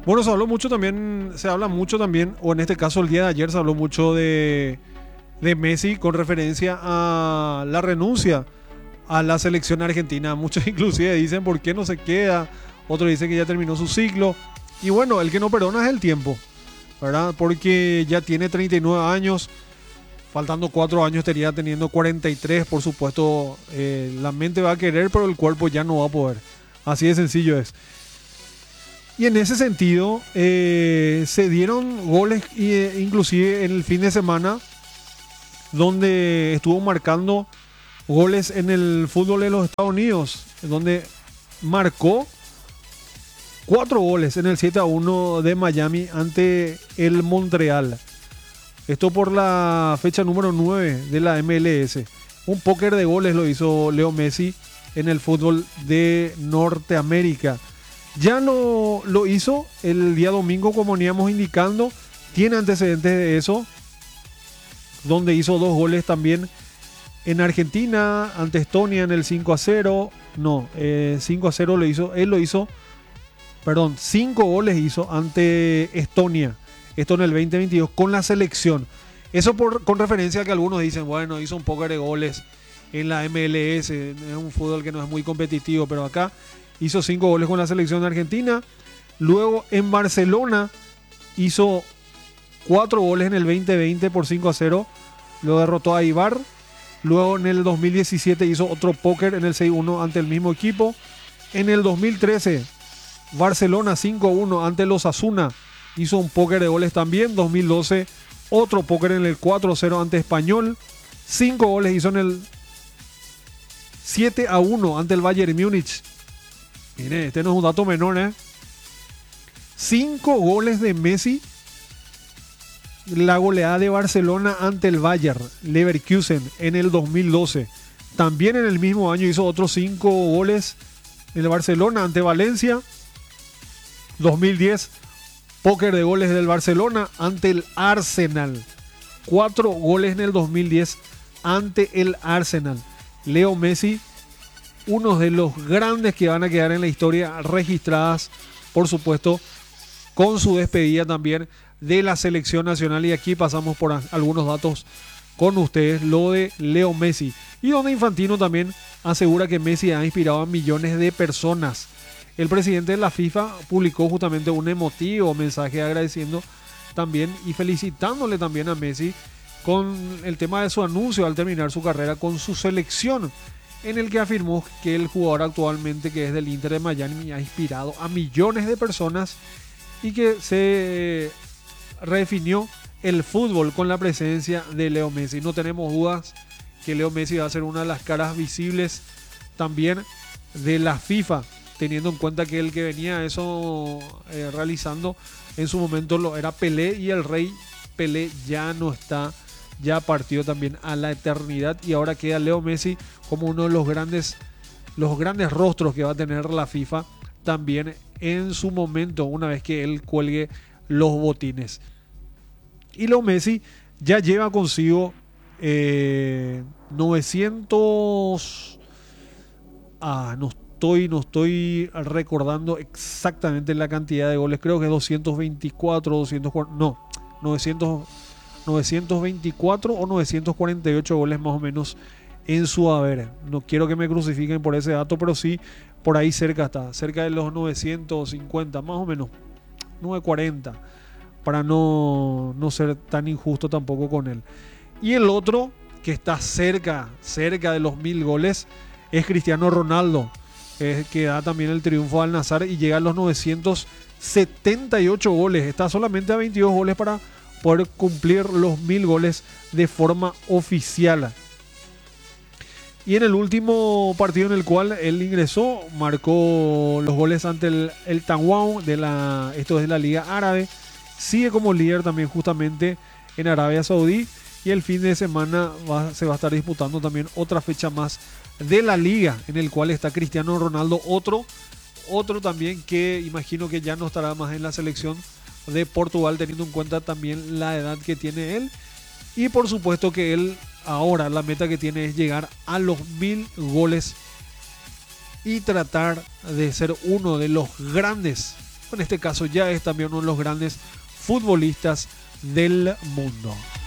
Bueno, se habla mucho también, o en este caso el día de ayer se habló mucho de Messi con referencia a la renuncia a la selección argentina. Muchos inclusive dicen por qué no se queda, otros dicen que ya terminó su ciclo. Y bueno, el que no perdona es el tiempo, ¿verdad? Porque ya tiene 39 años, faltando 4 años estaría teniendo 43, por supuesto. La mente va a querer, pero el cuerpo ya no va a poder. Así de sencillo es. Y en ese sentido, se dieron goles, inclusive en el fin de semana, donde estuvo marcando goles en el fútbol de los Estados Unidos, donde marcó 4 goles en el 7-1 de Miami ante el Montreal. Esto por la fecha número 9 de la MLS. Un póker de goles lo hizo Leo Messi en el fútbol de Norteamérica. Ya no lo hizo el día domingo, como veníamos indicando. Tiene antecedentes de eso, donde hizo 2 goles también en Argentina, ante Estonia en el 5-0. No, 5-0 lo hizo. Él lo hizo, perdón, 5 goles hizo ante Estonia. Esto en el 2022 con la selección. Eso con referencia a que algunos dicen, bueno, hizo un poco de goles en la MLS. Es un fútbol que no es muy competitivo, pero acá hizo 5 goles con la selección de Argentina. Luego en Barcelona hizo 4 goles en el 2020 por 5-0. Lo derrotó a Eibar. Luego en el 2017 hizo otro póker en el 6-1 ante el mismo equipo. En el 2013, Barcelona 5-1 ante los Osasuna. Hizo un póker de goles también. 2012, otro póker en el 4-0 ante Español. 5 goles hizo en el 7-1 ante el Bayern Múnich. Mire, este no es un dato menor, ¿eh? 5 goles de Messi. La goleada de Barcelona ante el Bayer Leverkusen en el 2012. También en el mismo año hizo otros 5 goles en el Barcelona ante Valencia. 2010, póker de goles del Barcelona ante el Arsenal. 4 goles en el 2010 ante el Arsenal. Leo Messi, uno de los grandes que van a quedar en la historia, registradas, por supuesto, con su despedida también de la selección nacional. Y aquí pasamos por algunos datos con ustedes, lo de Leo Messi. Y donde Infantino también asegura que Messi ha inspirado a millones de personas. El presidente de la FIFA publicó justamente un emotivo mensaje agradeciendo también y felicitándole también a Messi con el tema de su anuncio al terminar su carrera con su selección, en el que afirmó que el jugador actualmente, que es del Inter de Miami, ha inspirado a millones de personas y que se redefinió el fútbol con la presencia de Leo Messi. No tenemos dudas que Leo Messi va a ser una de las caras visibles también de la FIFA, teniendo en cuenta que el que venía eso realizando en su momento lo era Pelé, y el rey Pelé ya no está, ya partió también a la eternidad, y ahora queda Leo Messi como uno de los grandes rostros que va a tener la FIFA también en su momento, una vez que él cuelgue los botines. Y Leo Messi ya lleva consigo 900... no estoy recordando exactamente la cantidad de goles. Creo que 224, 240, no, 924 o 948 goles más o menos en su haber. No quiero que me crucifiquen por ese dato, pero sí, por ahí cerca está, cerca de los 950, más o menos, 940, para no ser tan injusto tampoco con él. Y el otro que está cerca de los 1000 goles es Cristiano Ronaldo, que da también el triunfo al Nassr y llega a los 978 goles. Está solamente a 22 goles para poder cumplir los 1000 goles de forma oficial. Y en el último partido en el cual él ingresó, marcó los goles ante el Tanwau, esto es de la Liga Árabe. Sigue como líder también justamente en Arabia Saudí. Y el fin de semana se va a estar disputando también otra fecha más de la liga, en el cual está Cristiano Ronaldo, otro también que imagino que ya no estará más en la selección de Portugal, teniendo en cuenta también la edad que tiene él. Y por supuesto que él ahora la meta que tiene es llegar a los 1000 goles y tratar de ser uno de los grandes En este caso ya es también uno de los grandes futbolistas del mundo.